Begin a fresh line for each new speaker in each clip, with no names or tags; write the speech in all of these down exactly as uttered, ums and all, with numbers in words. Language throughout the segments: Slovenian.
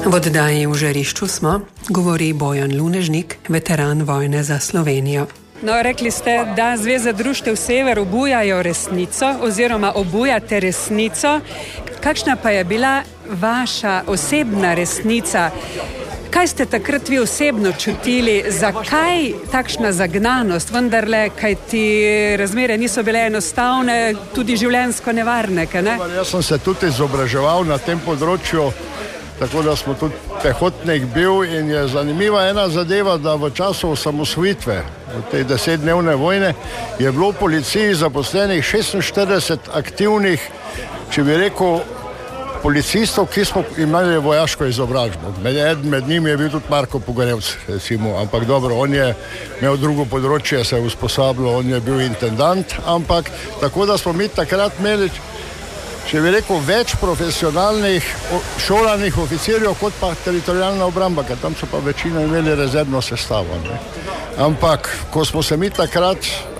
V oddaji V žarišču smo, govori Bojan Lunežnik, veteran vojne za Slovenijo.
No, rekli ste, da Zveza društev Sever obujajo resnico oziroma obujate resnico. Kakšna pa je bila vaša osebna resnica? Kaj ste takrat vi osebno čutili? Zakaj takšna zagnanost? Vendarle, kaj ti razmere niso bile enostavne, tudi življenjsko nevarne, kaj ne?
Jaz sem se tudi izobraževal na tem področju, tako da smo tudi pehotnik bil in je zanimiva ena zadeva, da v času osamosvojitve, v tej desetdnevne vojne, je bilo v policiji zaposlenih šestinštirideset aktivnih, če bi rekel, policistov, ki smo imeli vojaško izobrazbo. Med, med njimi je bil tudi Marko Pogorevc, recimo, ampak dobro, on je imel drugo področje, se je usposabljal, on je bil intendant, ampak tako da smo mi takrat imeli, če bi rekel, več profesionalnih šolanih oficirjev kot pa teritorijalna obramba, ker tam so pa večino imeli rezervno sestavo. Ne. Ampak, ko smo se mi takrat,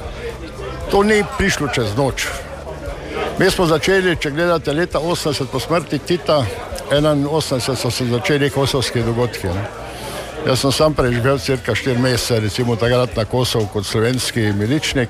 to ni prišlo čez noč. Mi smo začeli, če gledate leta osemdeset po smrti Tita, enainosemdeset so se začeli kosovski dogodki. Ne. Jaz sem sam preživel cirka štiri mesece, recimo takrat na Kosovu kot slovenski miličnik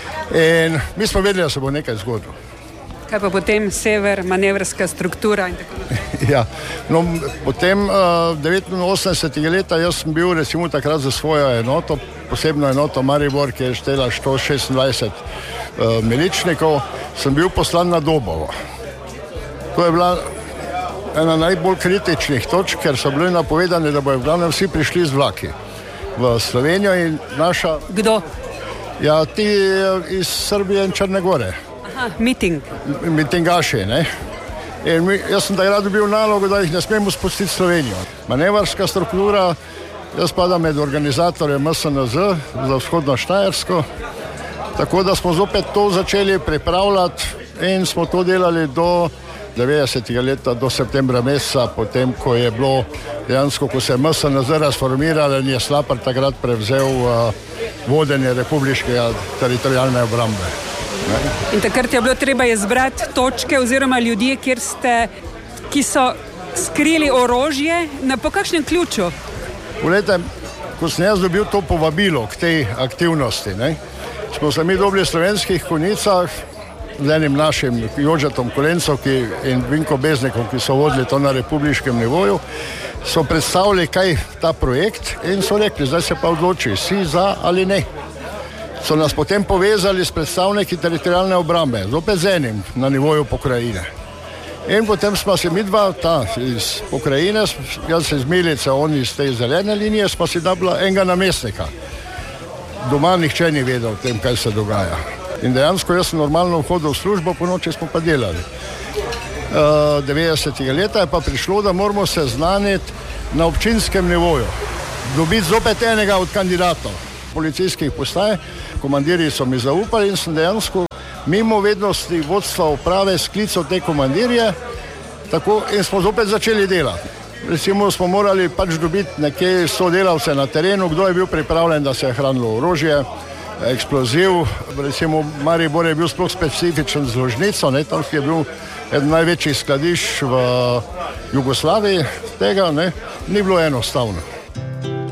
in mi smo vedeli, da se bo nekaj zgodilo.
Kaj pa potem sever, manevrska struktura in tako naprej?
Ja, no, potem uh, devetinosemdesetega leta jaz sem bil recimo takrat za svojo enoto, posebno enoto Maribor, ki je štela sto šestindvajset uh, miličnikov, sem bil poslan na Dobovo. To je bila ena najbolj kritičnih točk, ker so bili napovedani, da bojo v glavnem vsi prišli z vlaki v Slovenijo in naša...
Kdo?
Ja, ti iz Srbije in Črne Gore.
Aha, miting.
Mitingaši, ne. In mi, jaz sem takrat dobil nalogo, da jih ne smemo spustiti Slovenijo. Manevarska struktura, jaz spadam med organizatorjem M S N Z za vzhodno Štajersko, tako da smo zopet to začeli pripravljati in smo to delali do devetdesetega leta, do septembra meseca, potem, ko je bilo dejansko, ko se je M S N Z razformiral in je Slapar takrat prevzel uh, vodenje republiškega teritorijalne obrambe. Ne?
In takrat je bilo treba izbrati točke oziroma ljudje, kjer ste, ki so skrili orožje, na po kakšnem ključu?
Poglejte, ko sem jaz dobil to povabilo k tej aktivnosti, ne, smo se mi dobili v Slovenskih Konjicah z enim našim Jožetom Kolencov ki, in Vinko Beznikom, ki so vodili to na republiškem nivoju, so predstavili, kaj ta projekt in so rekli, zdaj se pa odloči, si za ali ne. So nas potem povezali s predstavniki teritorijalne obrambe, zopet z enim na nivoju pokrajine. In potem smo se mi dva, ta iz pokrajine, jaz se iz Milice, oni iz te zelene linije, smo si dobila enega namestnika. Doma nihče ni vedel o tem, kaj se dogaja. In dejansko jaz sem normalno vhodil v službo, po noči smo pa delali. Uh, devetdesetega leta je pa prišlo, da moramo se znaniti na občinskem nivoju. Dobiti zopet enega od kandidatov policijskih postaj. Komandirji so mi zaupali in sem dejansko mimo vednosti vodstva uprave sklical te komandirje, tako in smo zopet začeli delati. Recimo smo morali pač dobiti nekje sodelavce na terenu, kdo je bil pripravljen, da se je hranilo orožje, eksploziv. Recimo Maribor je bil sploh specifičen z ložnico, ne, tam je bil eden največjih skladišč v Jugoslaviji, tega ne, ni bilo enostavno.